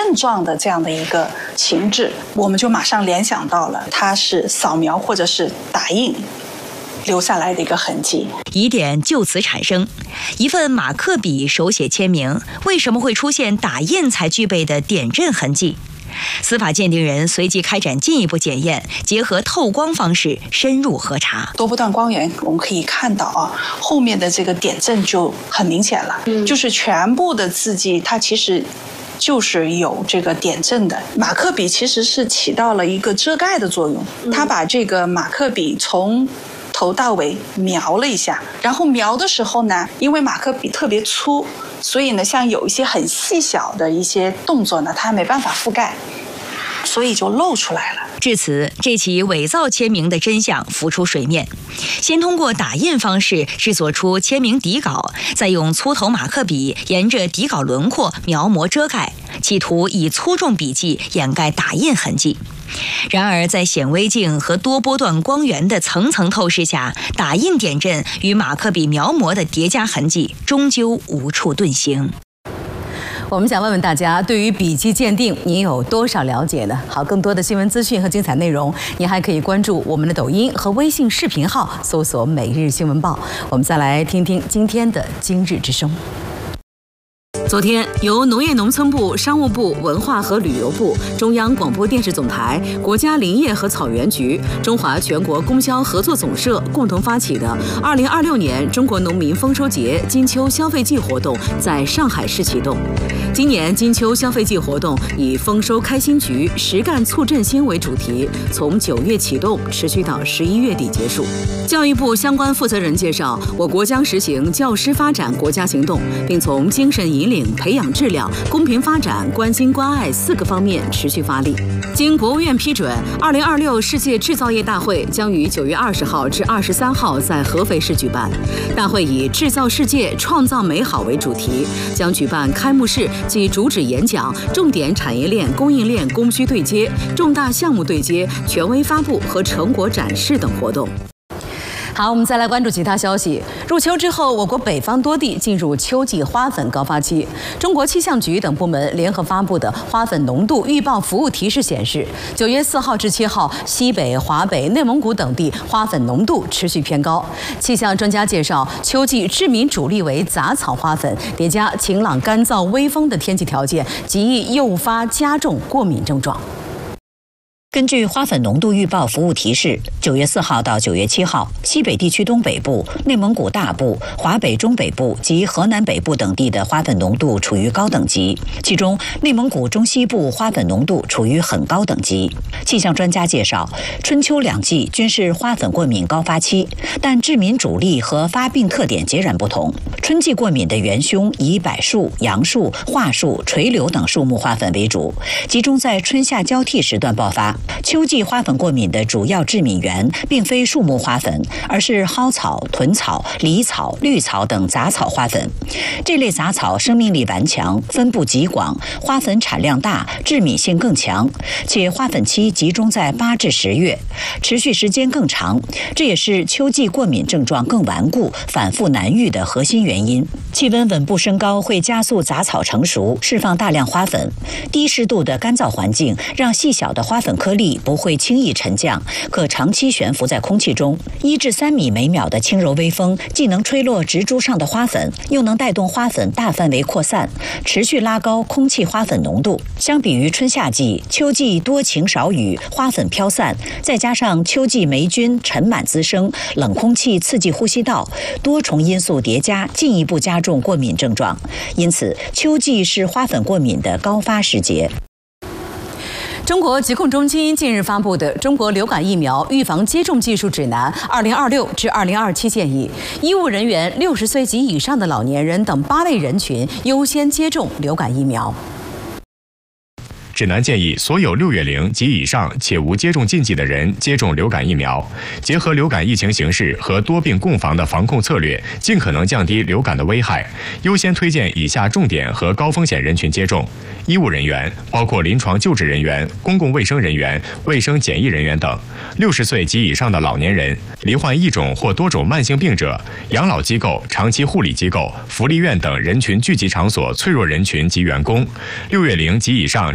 症状的这样的一个情志，我们就马上联想到了它是扫描或者是打印留下来的一个痕迹。 疑点就此产生，一份马克笔手写签名为什么会出现打印才具备的点阵痕迹？司法鉴定人随即开展进一步检验，结合透光方式深入核查。 多波段光源我们可以看到后面的这个点阵就很明显了，就是全部的字迹它其实就是有这个点阵的。马克笔其实是起到了一个遮盖的作用，它把这个马克笔从头到尾描了一下，然后描的时候呢，因为马克笔特别粗，所以呢，像有一些很细小的一些动作呢，它没办法覆盖，所以就露出来了。 至此，这起伪造签名的真相浮出水面。先通过打印方式制作出签名底稿，再用粗头马克笔沿着底稿轮廓描摹遮盖，企图以粗重笔迹掩盖打印痕迹。然而，在显微镜和多波段光源的层层透视下，打印点阵与马克笔描摹的叠加痕迹终究无处遁形。 我们想问问大家，对于笔迹鉴定，您有多少了解呢？好，更多的新闻资讯和精彩内容，您还可以关注我们的抖音和微信视频号，搜索“每日新闻报”。我们再来听听今天的今日之声。昨天，由农业农村部、商务部、文化和旅游部、中央广播电视总台、国家林业和草原局、中华全国供销合作总社共同发起的2026年中国农民丰收节金秋消费季活动在上海市启动。今年金秋消费季活动以“丰收开心局，实干促振兴”为主题，从9月启动，持续到11月底结束。教育部相关负责人介绍，我国将实行教师发展国家行动，并从精神引领、培养质量、公平发展、关心关爱4个方面持续发力。经国务院批准，2026世界制造业大会将于9月20号至23号在合肥市举办。大会以“制造世界，创造美好”为主题，将举办开幕式及主旨演讲、重点产业链、供应链供需对接、重大项目对接、权威发布和成果展示等活动。好，我们再来关注其他消息。入秋之后，我国北方多地进入秋季花粉高发期。中国气象局等部门联合发布的花粉浓度预报服务提示显示，9月4号至7号，西北、华北、内蒙古等地花粉浓度持续偏高。气象专家介绍，秋季致敏主力为杂草花粉，叠加晴朗、干燥、微风的天气条件，极易诱发加重过敏症状。 根据花粉浓度预报服务提示，9月4号到9月7号，西北地区东北部、内蒙古大部、华北中北部及河南北部等地的花粉浓度处于高等级，其中内蒙古中西部花粉浓度处于很高等级。气象专家介绍，春秋两季均是花粉过敏高发期，但致敏主力和发病特点截然不同。春季过敏的元凶以柏树、杨树、桦树、垂柳等树木花粉为主，集中在春夏交替时段爆发。秋季花粉过敏的主要致敏源并非树木花粉，而是蒿草、豚草、狸草、绿草等杂草花粉。这类杂草生命力顽强，分布极广，花粉产量大，致敏性更强，且花粉期集中在8至10月，持续时间更长，这也是秋季过敏症状更顽固、反复难愈的核心原因。气温稳步升高会加速杂草成熟，释放大量花粉。低湿度的干燥环境让细小的花粉颗粒不会轻易沉降，可长期悬浮在空气中。1至3米每秒的轻柔微风，既能吹落植株上的花粉，又能带动花粉大范围扩散，持续拉高空气花粉浓度。相比于春夏季，秋季多晴少雨，花粉飘散，再加上秋季霉菌尘螨滋生，冷空气刺激呼吸道，多重因素叠加，进一步加重过敏症状。因此，秋季是花粉过敏的高发时节。 中国疾控中心近日发布的《中国流感疫苗预防接种技术指南 （2026 至2027》》建议，医务人员、60岁及以上的老年人等8类人群优先接种流感疫苗。 指南建议所有6月龄及以上且无接种禁忌的人接种流感疫苗，结合流感疫情形势和多病共防的防控策略，尽可能降低流感的危害。优先推荐以下重点和高风险人群接种：医务人员，包括临床救治人员、公共卫生人员、卫生检疫人员等；60岁及以上的老年人、罹患1种或多种慢性病者、养老机构、长期护理机构、福利院等人群聚集场所脆弱人群及员工；6月龄及以上